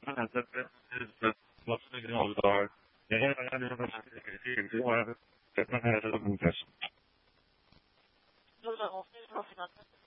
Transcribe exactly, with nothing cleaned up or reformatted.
Ah, that, that is the most original are. Yeah, I don't know if you want to get my head up in this. No, no, I'll finish roughing on that.